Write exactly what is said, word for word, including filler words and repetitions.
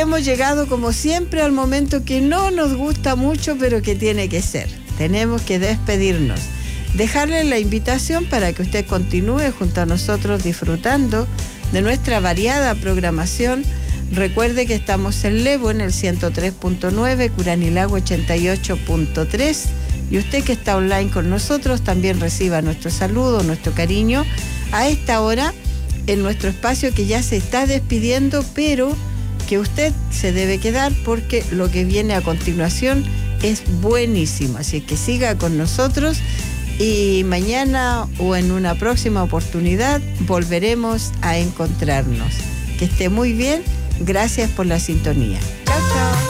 hemos llegado como siempre al momento que no nos gusta mucho, pero que tiene que ser. Tenemos que despedirnos. Dejarle la invitación para que usted continúe junto a nosotros disfrutando de nuestra variada programación. Recuerde que estamos en Levo en el ciento tres punto nueve, Curanilagua ochenta y ocho punto tres. Y usted que está online con nosotros también reciba nuestro saludo, nuestro cariño a esta hora en nuestro espacio que ya se está despidiendo, pero que usted se debe quedar porque lo que viene a continuación es buenísimo. Así que siga con nosotros y mañana o en una próxima oportunidad volveremos a encontrarnos. Que esté muy bien. Gracias por la sintonía. Chao, chao.